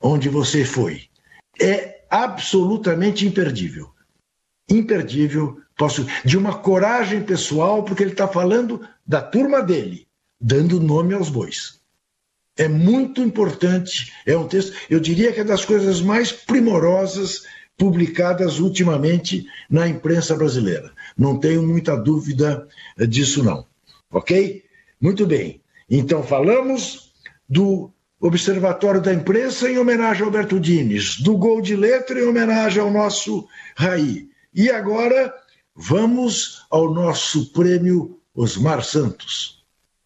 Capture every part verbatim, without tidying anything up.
onde você foi. É absolutamente imperdível. Imperdível, posso, de uma coragem pessoal, porque ele está falando da turma dele, dando nome aos bois. É muito importante, é um texto, eu diria que é das coisas mais primorosas publicadas ultimamente na imprensa brasileira. Não tenho muita dúvida disso não, ok? Muito bem, então falamos do Observatório da Imprensa em homenagem a Alberto Dines, do Gol de Letra em homenagem ao nosso Raí. E agora vamos ao nosso prêmio Osmar Santos.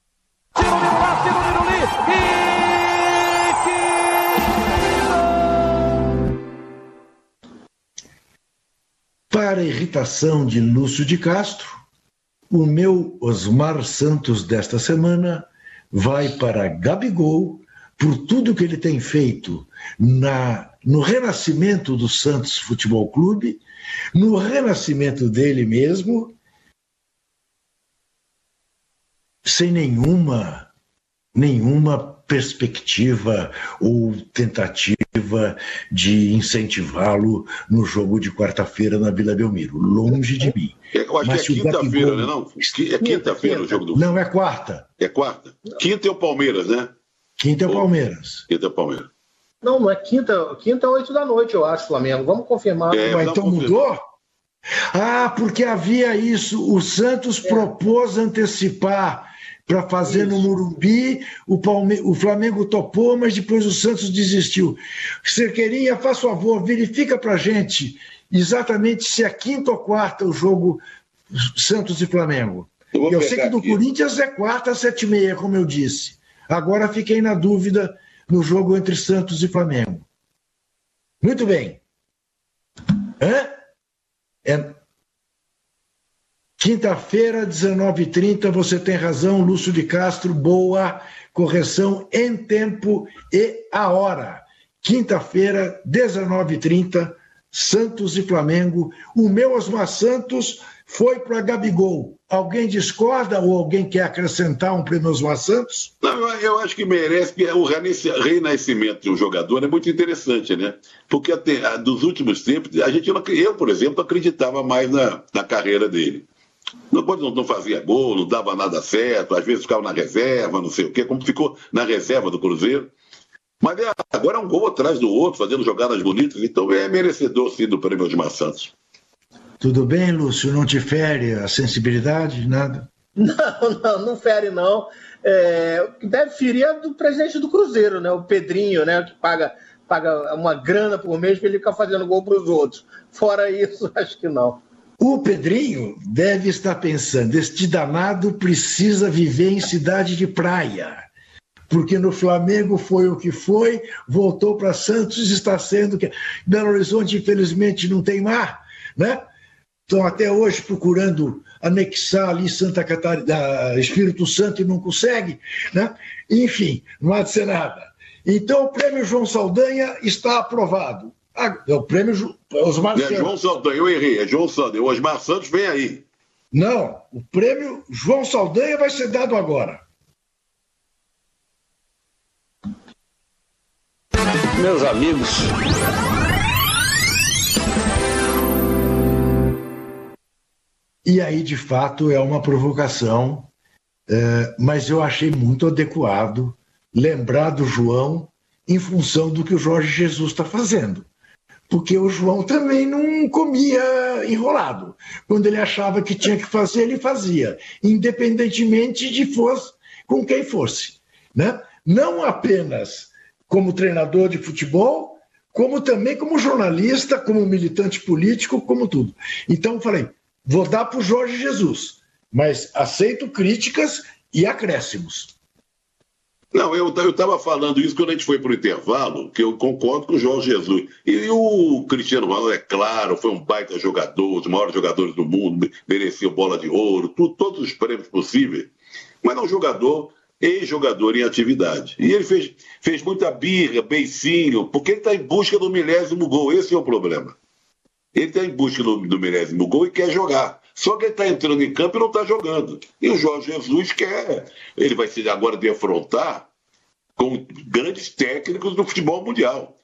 Para a irritação de Lúcio de Castro, o meu Osmar Santos desta semana vai para Gabigol por tudo que ele tem feito na, no renascimento do Santos Futebol Clube, no renascimento dele mesmo, sem nenhuma, nenhuma perspectiva ou tentativa de incentivá-lo no jogo de quarta-feira na Vila Belmiro. Longe de mim. Eu acho Mas que é quinta-feira, Gabigol... né? Não? É quinta-feira o jogo do... Não, é quarta. É quarta? Quinta é o Palmeiras, né? Quinta é o Palmeiras. Quinta é o Palmeiras. Não, não é quinta. Quinta é oito da noite, eu acho, Flamengo. Vamos confirmar. É, Mas então mudou? Ah, porque havia isso. O Santos é. propôs antecipar para fazer isso no Morumbi, o, Palme... o Flamengo topou, mas depois o Santos desistiu. Cerqueirinha, faz favor, verifica para a gente exatamente se é quinta ou quarta o jogo Santos e Flamengo. Eu, eu sei que do aqui. Corinthians é quarta às sete e meia, como eu disse. Agora fiquei na dúvida no jogo entre Santos e Flamengo. Muito bem. Hã? É... Quinta-feira, dezenove e trinta, você tem razão, Lúcio de Castro, boa correção em tempo e a hora. Quinta-feira, dezenove e trinta, Santos e Flamengo. O meu Osmar Santos foi para Gabigol. Alguém discorda ou alguém quer acrescentar um prêmio Osmar Santos? Não, eu acho que merece, que o renascimento de um jogador é muito interessante, né? Porque até, dos últimos tempos, a gente, eu, por exemplo, acreditava mais na, na carreira dele. Não, não fazia gol, não dava nada certo, às vezes ficava na reserva, não sei o quê, como ficou na reserva do Cruzeiro. Mas é, agora é um gol atrás do outro, fazendo jogadas bonitas, então é merecedor, sim, do prêmio Osmar Santos. Tudo bem, Lúcio? Não te fere a sensibilidade? Nada? Não, não, não fere, não. É, o que deve ferir é do presidente do Cruzeiro, né? O Pedrinho, né? Que paga, paga uma grana por mês para ele ficar fazendo gol para os outros. Fora isso, acho que não. O Pedrinho deve estar pensando, este danado precisa viver em cidade de praia, porque no Flamengo foi o que foi, voltou para Santos, está sendo que Belo Horizonte, infelizmente, não tem mar, né? Estão até hoje procurando anexar ali Santa Catarina, Espírito Santo e não consegue, né? Enfim, não há de ser nada. Então o prêmio João Saldanha está aprovado. É o prêmio Osmar Santos. É João Saldanha, eu errei, é João Saldanha. O Osmar Santos vem aí. Não, o prêmio João Saldanha vai ser dado agora. Meus amigos. E aí, de fato, é uma provocação, é, mas eu achei muito adequado lembrar do João em função do que o Jorge Jesus está fazendo. Porque o João também não comia enrolado. Quando ele achava que tinha que fazer, ele fazia, independentemente de fosse, com quem fosse, né? Não apenas como treinador de futebol, como também como jornalista, como militante político, como tudo. Então eu falei, vou dar para o Jorge Jesus, mas aceito críticas e acréscimos. Não, eu estava falando isso quando a gente foi para o intervalo, que eu concordo com o Jorge Jesus. E o Cristiano Ronaldo, é claro, foi um baita jogador, os maiores jogadores do mundo, mereceu bola de ouro, tudo, todos os prêmios possíveis, mas é um jogador, ex-jogador em atividade. E ele fez, fez muita birra, beicinho, porque ele está em busca do milésimo gol, esse é o problema. Ele está em busca do, do milésimo gol e quer jogar. Só que ele está entrando em campo e não está jogando. E o Jorge Jesus quer. Ele vai se agora defrontar com grandes técnicos do futebol mundial.